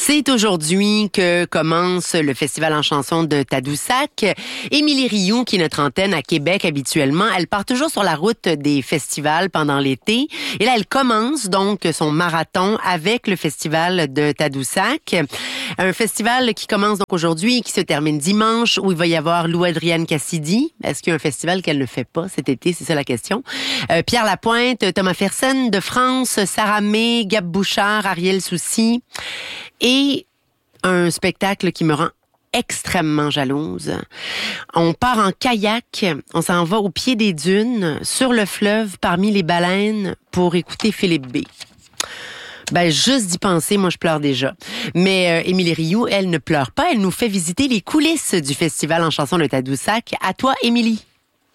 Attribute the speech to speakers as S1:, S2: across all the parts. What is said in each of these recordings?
S1: C'est aujourd'hui que commence le Festival en chanson de Tadoussac. Émilie Rioux, qui est notre antenne à Québec habituellement, elle part toujours sur la route des festivals pendant l'été. Et là, elle commence donc son marathon avec le Festival de Tadoussac. Un festival qui commence donc aujourd'hui et qui se termine dimanche, où il va y avoir Lou-Adrienne Cassidy. Est-ce qu'il y a un festival qu'elle ne fait pas cet été? C'est ça la question. Pierre Lapointe, Thomas Fersen de France, Sarah May, Gab Bouchard, Ariel Soucy. Et un spectacle qui me rend extrêmement jalouse. On part en kayak, on s'en va au pied des dunes, sur le fleuve, parmi les baleines, pour écouter Philippe B. Ben, juste d'y penser, moi, je pleure déjà. Mais Émilie Rioux, elle ne pleure pas. Elle nous fait visiter les coulisses du Festival en chanson de Tadoussac. À toi, Émilie.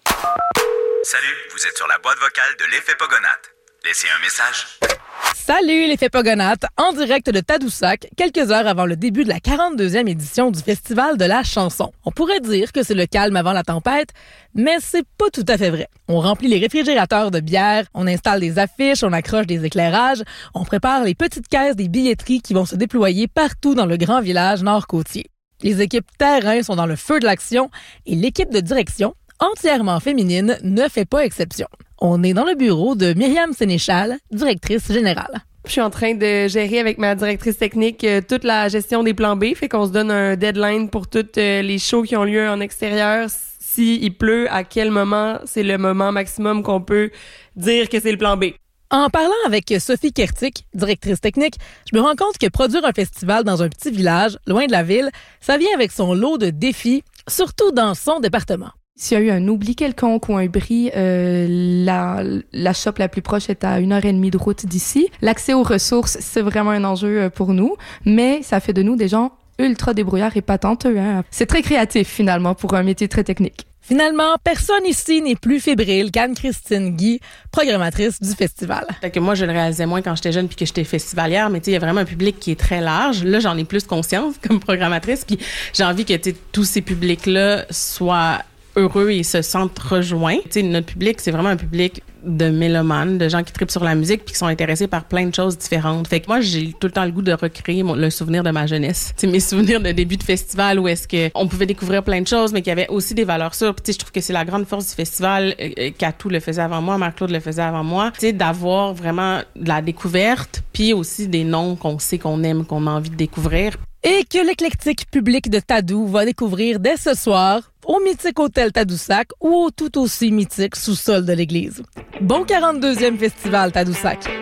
S2: Salut, vous êtes sur la boîte vocale de l'Effet Pogonate. Laissez un message.
S3: Salut l'Effet Pogonate, en direct de Tadoussac, quelques heures avant le début de la 42e édition du Festival de la chanson. On pourrait dire que c'est le calme avant la tempête, mais c'est pas tout à fait vrai. On remplit les réfrigérateurs de bière, on installe des affiches, on accroche des éclairages, on prépare les petites caisses des billetteries qui vont se déployer partout dans le grand village nord-côtier. Les équipes terrain sont dans le feu de l'action et l'équipe de direction, entièrement féminine, ne fait pas exception. On est dans le bureau de Myriam Sénéchal, directrice générale.
S4: Je suis en train de gérer avec ma directrice technique toute la gestion des plans B, fait qu'on se donne un deadline pour toutes les shows qui ont lieu en extérieur. S'il pleut, à quel moment c'est le moment maximum qu'on peut dire que c'est le plan B.
S3: En parlant avec Sophie Kertic, directrice technique, je me rends compte que produire un festival dans un petit village, loin de la ville, ça vient avec son lot de défis, surtout dans son département.
S5: S'il y a eu un oubli quelconque ou un bris, la shop la plus proche est à 1h30 de route d'ici. L'accès aux ressources, c'est vraiment un enjeu pour nous, mais ça fait de nous des gens ultra débrouillards et patenteux. Hein. C'est très créatif, finalement, pour un métier très technique.
S3: Finalement, personne ici n'est plus fébrile qu'Anne-Christine Guy, programmatrice du festival.
S6: Fait que moi, je le réalisais moins quand j'étais jeune puis que j'étais festivalière, mais tu sais, il y a vraiment un public qui est très large. Là, j'en ai plus conscience comme programmatrice, puis j'ai envie que tous ces publics-là soient heureux et se sentent rejoints. Tu sais, notre public, c'est vraiment un public de mélomanes, de gens qui trippent sur la musique puis qui sont intéressés par plein de choses différentes. Fait que moi, j'ai tout le temps le goût de recréer le souvenir de ma jeunesse. Tu sais, mes souvenirs de début de festival où est-ce que on pouvait découvrir plein de choses, mais qu'il y avait aussi des valeurs sûres. Puis tu sais, je trouve que c'est la grande force du festival. Katou le faisait avant moi, Marc-Claude le faisait avant moi. Tu sais, d'avoir vraiment de la découverte puis aussi des noms qu'on sait qu'on aime, qu'on a envie de découvrir.
S3: Et que l'éclectique public de Tadou va découvrir dès ce soir au mythique hôtel Tadoussac ou au tout aussi mythique sous-sol de l'église. Bon 42e festival Tadoussac!